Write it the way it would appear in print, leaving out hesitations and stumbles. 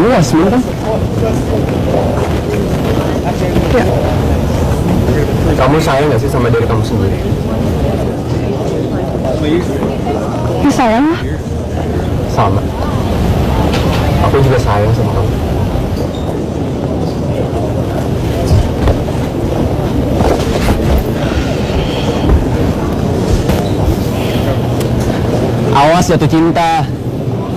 luas lu kan. Ya. Kamu sayang nggak sih sama diri kamu sendiri? Ya sayang lah. Sama. Aku juga sayang sama kamu. Awas jatuh cinta.